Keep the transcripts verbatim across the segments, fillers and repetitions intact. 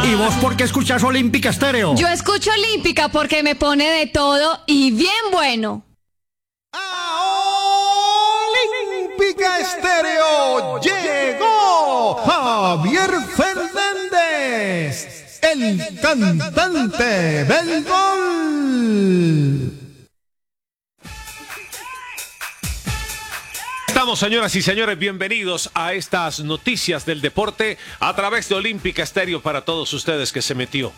¿Y vos por qué escuchás Olímpica Estéreo? Yo escucho Olímpica porque me pone de todo y bien bueno. Olímpica Estéreo llegó Javier Fernández, el cantante del gol. Estamos, señoras y señores, bienvenidos a estas noticias del deporte a través de Olímpica Estéreo para todos ustedes que se metió.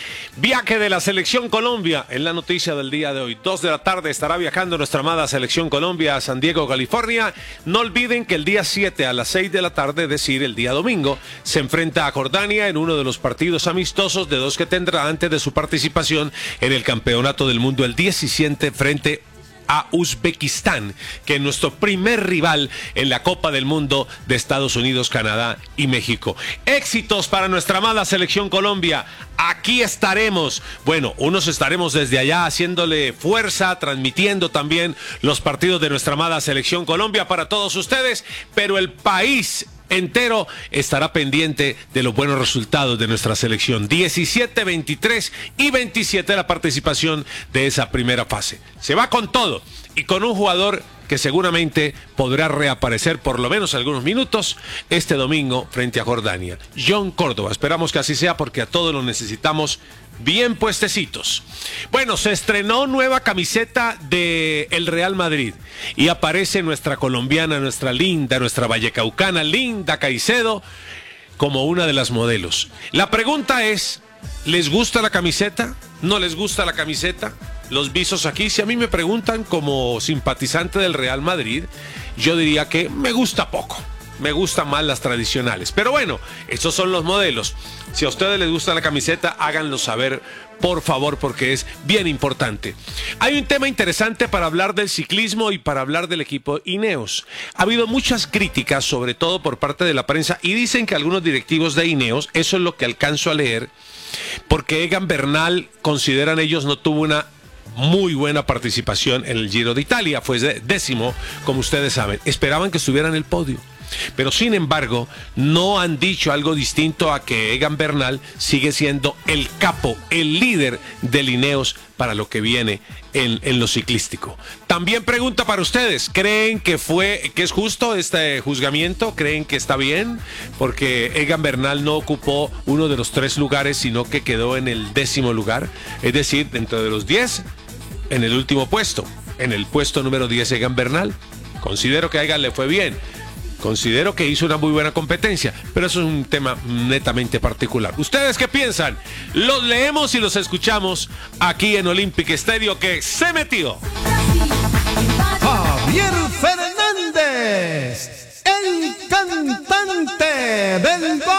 Viaje de la Selección Colombia en la noticia del día de hoy. Dos de la tarde estará viajando nuestra amada Selección Colombia a San Diego, California. No olviden que el día siete a las seis de la tarde, es decir, el día domingo, se enfrenta a Jordania en uno de los partidos amistosos de dos que tendrá antes de su participación en el Campeonato del Mundo el diecisiete frente a Uzbekistán, que es nuestro primer rival en la Copa del Mundo de Estados Unidos, Canadá y México. Éxitos para nuestra amada Selección Colombia. Aquí estaremos. Bueno, unos estaremos desde allá haciéndole fuerza, transmitiendo también los partidos de nuestra amada Selección Colombia para todos ustedes, pero el país entero estará pendiente de los buenos resultados de nuestra selección. diecisiete, veintitrés y veintisiete la participación de esa primera fase. Se va con todo y con un jugador que seguramente podrá reaparecer por lo menos algunos minutos este domingo frente a Jordania. John Córdoba, esperamos que así sea porque a todos lo necesitamos bien puestecitos. Bueno, se estrenó nueva camiseta de el Real Madrid y aparece nuestra colombiana, nuestra linda, nuestra vallecaucana, Linda Caicedo, como una de las modelos. La pregunta es, ¿les gusta la camiseta? ¿No les gusta la camiseta? Los visos aquí, si a mí me preguntan como simpatizante del Real Madrid, yo diría que me gusta poco. Me gustan más las tradicionales. Pero bueno, estos son los modelos. Si a ustedes les gusta la camiseta, háganlo saber, por favor, porque es bien importante. Hay un tema interesante para hablar del ciclismo y para hablar del equipo Ineos. Ha habido muchas críticas, sobre todo por parte de la prensa, y dicen que algunos directivos de Ineos, eso es lo que alcanzo a leer, porque Egan Bernal, consideran ellos, no tuvo una muy buena participación en el Giro de Italia. Fue décimo, como ustedes saben. Esperaban que estuviera en el podio. Pero sin embargo, no han dicho algo distinto a que Egan Bernal sigue siendo el capo, el líder del Ineos para lo que viene en, en lo ciclístico. También pregunta para ustedes, ¿creen que fue, que es justo este juzgamiento? ¿Creen que está bien? Porque Egan Bernal no ocupó uno de los tres lugares, sino que quedó en el décimo lugar. Es decir, dentro de los diez, en el último puesto. En el puesto número diez, Egan Bernal. Considero que a Egan le fue bien. Considero que hizo una muy buena competencia, pero eso es un tema netamente particular. ¿Ustedes qué piensan? Los leemos y los escuchamos aquí en Olímpica Estéreo, que se metió Javier Fernández, el cantante del gol.